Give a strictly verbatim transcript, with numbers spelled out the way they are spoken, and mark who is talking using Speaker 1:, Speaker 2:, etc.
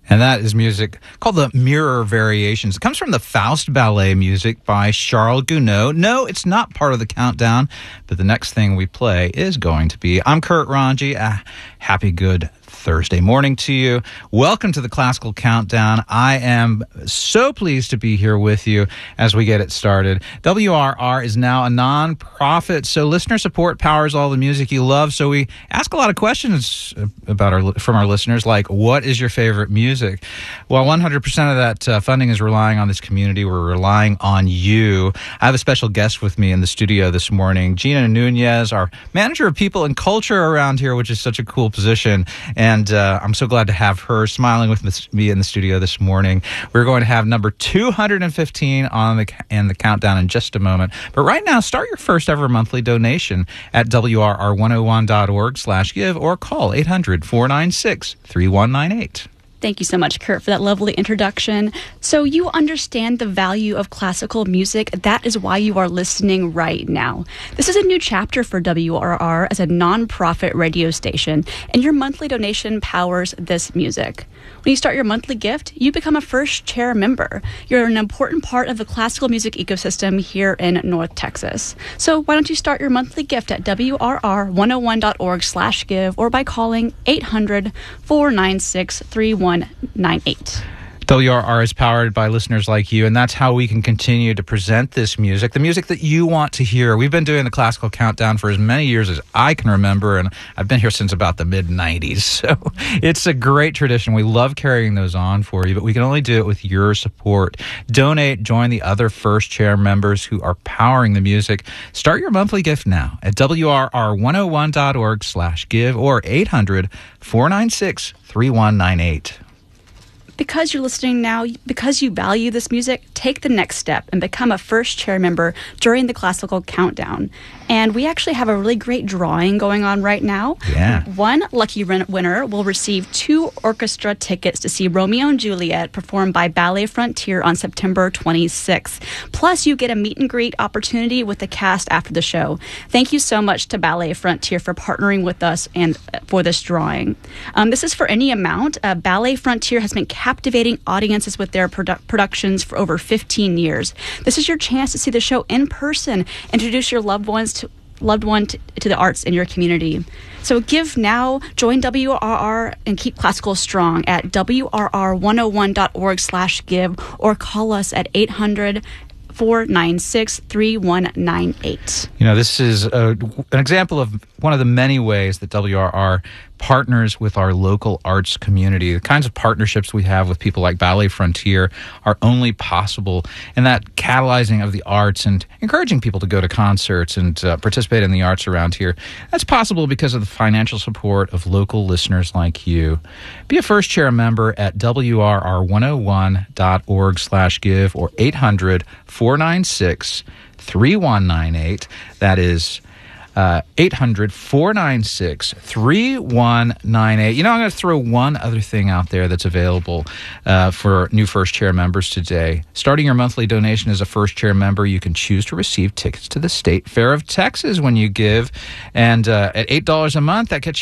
Speaker 1: And that is music called the Mirror Variations. It comes from the Faust Ballet music by Charles Gounod. No, it's not part of the countdown, but the next thing we play is going to be. I'm Kurt Ranji. Uh, happy good Thursday morning to you. Welcome to the Classical Countdown. I am so pleased to be here with you as we get it started. W R R is now a non-profit, so listener support powers all the music you love. So we ask a lot of questions about our from our listeners, like, what is your favorite music? Well, one hundred percent of that uh, funding is relying on this community. We're relying on you. I have a special guest with me in the studio this morning, Gina Nunez, our manager of people and culture around here, which is such a cool position. And And uh, I'm so glad to have her smiling with me in the studio this morning. We're going to have number two hundred fifteen on the in the countdown in just a moment. But right now, start your first ever monthly donation at W R R one oh one dot org slash give or call eight hundred, four nine six, three one nine eight.
Speaker 2: Thank you so much, Kurt, for that lovely introduction. So you understand the value of classical music. That is why you are listening right now. This is a new chapter for W R R as a nonprofit radio station, and your monthly donation powers this music. When you start your monthly gift, you become a first chair member. You're an important part of the classical music ecosystem here in North Texas. So why don't you start your monthly gift at W R R one oh one dot org slash give or by calling eight hundred, four nine six, three one nine eight.
Speaker 1: W R R is powered by listeners like you, and that's how we can continue to present this music, the music that you want to hear. We've been doing the Classical Countdown for as many years as I can remember, and I've been here since about the mid nineties, so it's a great tradition. We love carrying those on for you, but we can only do it with your support. Donate, join the other first chair members who are powering the music. Start your monthly gift now at W R R one oh one dot org slash give or eight hundred, four nine six, three one nine eight.
Speaker 2: Because you're listening now, because you value this music, take the next step and become a first chair member during the Classical Countdown. And we actually have a really great drawing going on right now.
Speaker 1: Yeah.
Speaker 2: One lucky winner will receive two orchestra tickets to see Romeo and Juliet performed by Ballet Frontier on September twenty-sixth. Plus, you get a meet and greet opportunity with the cast after the show. Thank you so much to Ballet Frontier for partnering with us and for this drawing. Um, this is for any amount. Uh, Ballet Frontier has been captivating audiences with their produ- productions for over fifteen years. This is your chance to see the show in person, introduce your loved ones to loved one to, to the arts in your community. So give now, join W R R, and keep classical strong at W R R one oh one dot org slash give or call us at eight hundred, four nine six, three one nine eight.
Speaker 1: You know, this is a, an example of one of the many ways that W R R partners with our local arts community. The kinds of partnerships we have with people like Ballet Frontier are only possible in that catalyzing of the arts and encouraging people to go to concerts and uh, participate in the arts around here. That's possible because of the financial support of local listeners like you. Be a first chair member at W R R one oh one dot org slash give or eight hundred, four nine six, three one nine eight. That is Uh, eight hundred, four nine six, three one nine eight. You know, I'm going to throw one other thing out there that's available uh, for new first chair members today. Starting your monthly donation as a first chair member, you can choose to receive tickets to the State Fair of Texas when you give. And uh, at eight dollars a month, that gets you